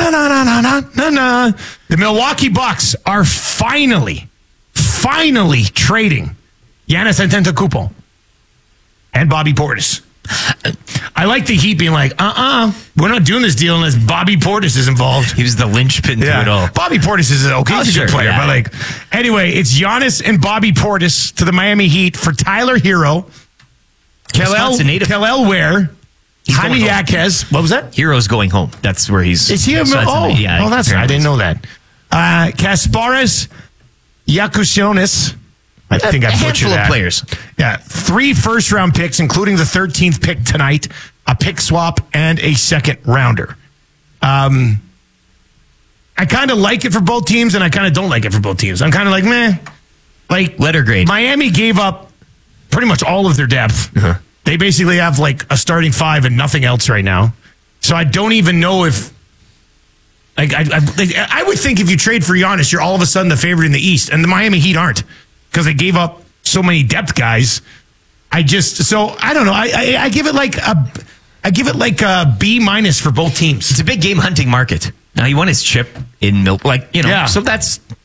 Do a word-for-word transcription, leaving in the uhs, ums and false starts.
na na na na na na na. The Milwaukee Bucks are finally, finally trading Giannis Antetokounmpo and Bobby Portis. I like the Heat being like, uh-uh, we're not doing this deal unless Bobby Portis is involved. He was the linchpin to Yeah. it all. Bobby Portis is okay. Oh, He's a sure, good player. yeah. But like, anyway, it's Giannis and Bobby Portis to the Miami Heat for Tyler Hero, Kel'el, Wisconsin native. Kel'el Ware, He's Jaime going home. Jaquez. What was that? Hero's going home. That's where he's. Is he a so that's oh, a- yeah, oh, that's I didn't know that. Uh, Kasparis Yakusionis. I think I a butchered handful that. of players. Yeah, three first round picks, including the thirteenth pick tonight, a pick swap, and a second rounder. Um, I kind of like it for both teams, and I kind of don't like it for both teams. I'm kind of like, meh. Like Letter grade. Miami gave up pretty much all of their depth. Uh-huh. They basically have like a starting five and nothing else right now. So I don't even know if. Like I, I, like, I would think if you trade for Giannis, you're all of a sudden the favorite in the East, and the Miami Heat aren't because they gave up so many depth guys. I just so I don't know. I, I I give it like a I give it like a B minus for both teams. It's a big game hunting market. Now he won his chip in Milk, like you know. Yeah. So that's